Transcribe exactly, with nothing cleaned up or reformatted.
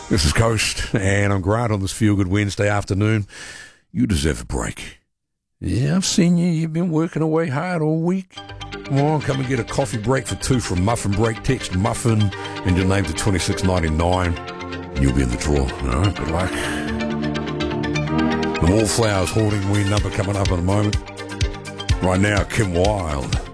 This is Coast, and I'm Grant on this Feel Good Wednesday afternoon. You deserve a break. Yeah, I've seen you. You've been working away hard all week. Come on, come and get a coffee break for two from Muffin Break. Text Muffin and your name to twenty-six ninety-nine. And you'll be in the draw. All right, good luck. The Wallflowers hoarding win number coming up in a moment. Right now, Kim Wilde.